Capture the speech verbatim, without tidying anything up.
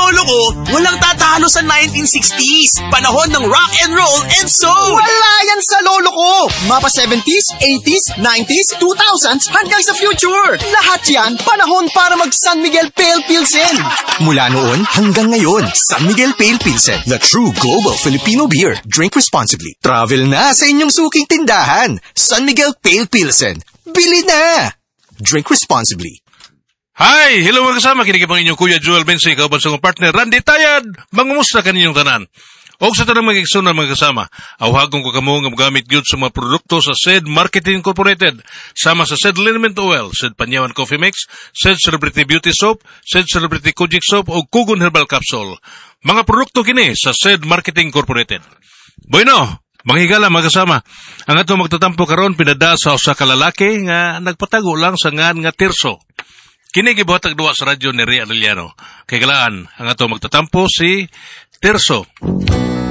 lolo ko, walang tatalo sa nineteen sixties. Panahon ng rock and roll and soul. Wala yan sa lolo ko. Mapa seventies, eighties, nineties, two thousands hanggang sa future. Lahat yan, panahon para mag San Miguel Pale Pilsen. Mula noon hanggang ngayon, San Miguel Pale Pilsen, the true global Filipino beer. Drink responsibly. Travel na sa inyong suking tindahan. San Miguel Pale Pilsen. Bili na! Drink responsibly. Hi! Hello mga kasama. Kinikipang inyong Kuya Joel Bensi, kauban sa kong partner Randy Tayad. Mangumusta ka ninyong tanan. O sa tanang mga iksunan mga kasama, awhagong ko kamo nga magamit gyud sa mga produkto sa S E D Marketing Incorporated. Sama sa S E D Liniment Oil, S E D Panyawan Coffee Mix, S E D Celebrity Beauty Soap, S E D Celebrity Kojic Soap o Kugon Herbal Capsule. Mga produkto kini sa S E D Marketing Incorporated. Bueno, mga higala mga kasama, ang ato magtatampo karon pinada sa usa ka lalaki nga nagpatago lang sa ngan nga Tirso. Kini gibuhatag duwa sa radyo ni Ria Arellano. Kay galaan, ang ato magtatampo si Tirso.